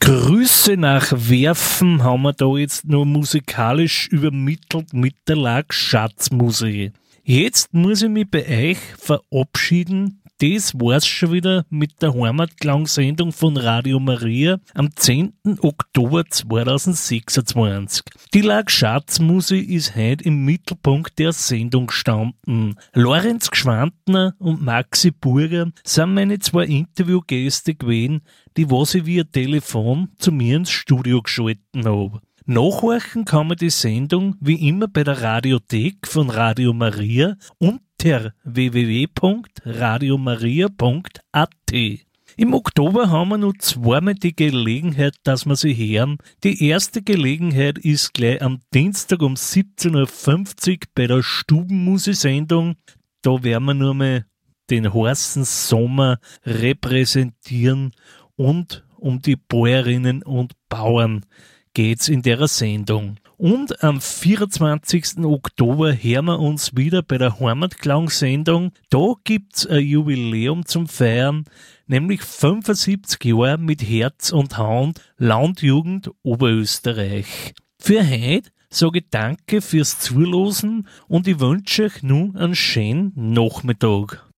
Grüße nach Werfen haben wir da jetzt nur musikalisch übermittelt mit der Lag Schatzmusik. Jetzt muss ich mich bei euch verabschieden. Das war's schon wieder mit der Heimatklang-Sendung von Radio Maria am 10. Oktober 2026. Die Lag Schatzmusik ist heute im Mittelpunkt der Sendung gestanden. Lorenz Gschwandner und Maxi Burger sind meine zwei Interviewgäste gewesen, die was ich via Telefon zu mir ins Studio geschalten habe. Nachhorchen kann man die Sendung wie immer bei der Radiothek von Radio Maria unter www.radiomaria.at. Im Oktober haben wir noch zweimal die Gelegenheit, dass wir sie hören. Die erste Gelegenheit ist gleich am Dienstag um 17.50 Uhr bei der Stubenmusik-Sendung. Da werden wir nur mal den heißen Sommer repräsentieren und um die Bäuerinnen und Bauern geht's in der Sendung. Und am 24. Oktober hören wir uns wieder bei der Heimatklang-Sendung. Da gibt's ein Jubiläum zum Feiern, nämlich 75 Jahre mit Herz und Hand Landjugend Oberösterreich. Für heute sage ich danke fürs Zuhören und ich wünsche euch nun einen schönen Nachmittag.